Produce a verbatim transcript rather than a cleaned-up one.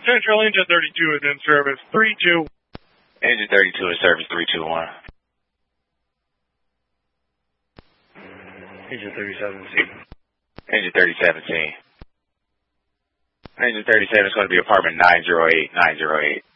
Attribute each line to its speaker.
Speaker 1: Central Engine thirty-two is in service. three two.
Speaker 2: Engine thirty-two is service three two one.
Speaker 3: Engine thirty-seven C.
Speaker 2: Engine thirty-seven C. Engine thirty-seven is going to be apartment nine zero eight, nine zero eight.